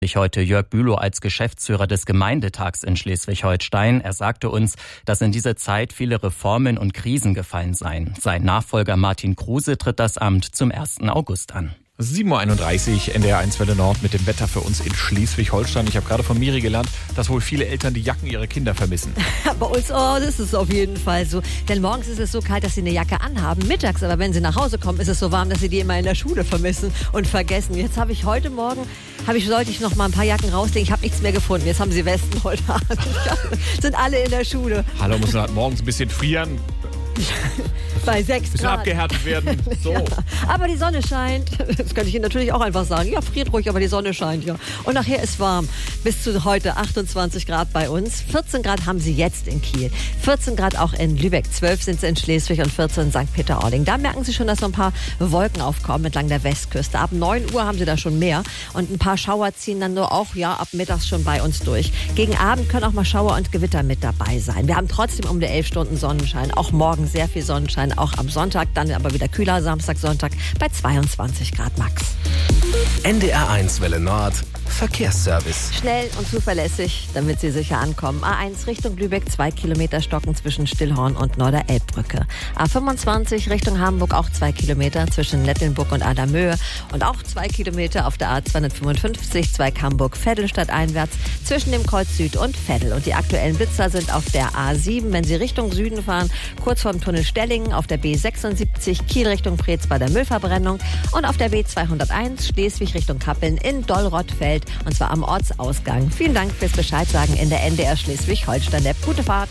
Heute Jörg Bülow als Geschäftsführer des Gemeindetags in Schleswig-Holstein. Er sagte uns, dass in dieser Zeit viele Reformen und Krisen gefallen seien. Sein Nachfolger Martin Kruse tritt das Amt zum 1. August an. 7.31 Uhr, NDR 1 Welle Nord mit dem Wetter für uns in Schleswig-Holstein. Ich habe gerade von Miri gelernt, dass wohl viele Eltern die Jacken ihrer Kinder vermissen. Bei uns das ist auf jeden Fall so. Denn morgens ist es so kalt, dass sie eine Jacke anhaben. Mittags aber, wenn sie nach Hause kommen, ist es so warm, dass sie die immer in der Schule vermissen und vergessen. Jetzt habe ich heute Morgen, sollte ich noch mal ein paar Jacken rauslegen. Ich habe nichts mehr gefunden. Jetzt haben sie Westen heute an. Sind alle in der Schule. Hallo, muss man halt morgens ein bisschen frieren. Bei 6 bisschen Grad. abgehärtet werden. So. Ja, aber die Sonne scheint. Das könnte ich Ihnen natürlich auch einfach sagen. Ja, friert ruhig, aber die Sonne scheint, ja. Und nachher ist warm. Bis zu heute 28 Grad bei uns. 14 Grad haben Sie jetzt in Kiel. 14 Grad auch in Lübeck. 12 sind es in Schleswig und 14 in St. Peter-Ording. Da merken Sie schon, dass so ein paar Wolken aufkommen entlang der Westküste. Ab 9 Uhr haben Sie da schon mehr. Und ein paar Schauer ziehen dann nur auch, ab mittags schon bei uns durch. Gegen Abend können auch mal Schauer und Gewitter mit dabei sein. Wir haben trotzdem um die 11 Stunden Sonnenschein. Auch morgen sehr viel Sonnenschein, auch am Sonntag, dann aber wieder kühler, Samstag, Sonntag bei 22 Grad max. NDR 1 Welle Nord, Verkehrsservice. Schnell und zuverlässig, damit Sie sicher ankommen. A1 Richtung Lübeck, 2 Kilometer Stocken zwischen Stillhorn und Norderelbbrücke. A25 Richtung Hamburg, auch 2 Kilometer zwischen Lettelnburg und Adamöhe. Und auch 2 Kilometer auf der A255, Zweig Hamburg-Vettel einwärts zwischen dem Kreuz Süd und Veddel. Und die aktuellen Blitzer sind auf der A7, wenn Sie Richtung Süden fahren, kurz vorm Tunnel Stellingen, auf der B76 Kiel Richtung Preetz bei der Müllverbrennung und auf der B201 Schleswig Richtung Kappeln in Dollrottfeld, und zwar am Ortsausgang. Vielen Dank fürs Bescheidsagen in der NDR Schleswig-Holstein. Gute Fahrt.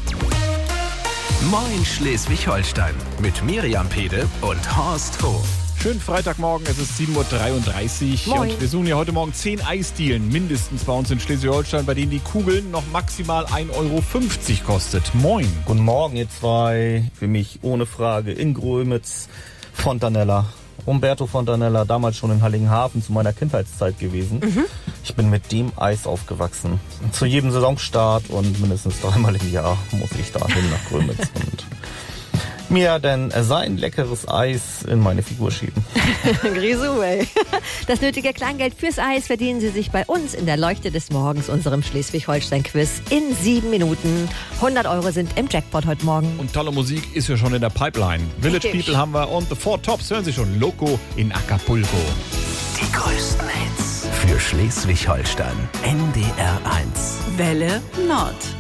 Moin Schleswig-Holstein mit Miriam Pede und Horst Hof. Schönen Freitagmorgen, es ist 7.33 Uhr Moin. und wir suchen ja heute Morgen 10 Eisdielen, mindestens bei uns in Schleswig-Holstein, bei denen die Kugeln noch maximal 1,50 Euro kostet. Moin. Guten Morgen, ihr zwei. Für mich ohne Frage in Grömitz, Fontanella. Umberto Fontanella, damals schon in Halligenhafen zu meiner Kindheitszeit gewesen. Ich bin mit dem Eis aufgewachsen. Zu jedem Saisonstart und mindestens 3-mal im Jahr muss ich dahin nach Grömitz und mir denn sein leckeres Eis in meine Figur schieben. Grisou, ey. Das nötige Kleingeld fürs Eis verdienen Sie sich bei uns in der Leuchte des Morgens, unserem Schleswig-Holstein-Quiz, in 7 Minuten. 100 Euro sind im Jackpot heute Morgen. Und tolle Musik ist ja schon in der Pipeline. Village Richtig. People haben wir und The Four Tops hören Sie schon. Loco in Acapulco. Die größten Hits für Schleswig-Holstein. NDR 1. Welle Nord.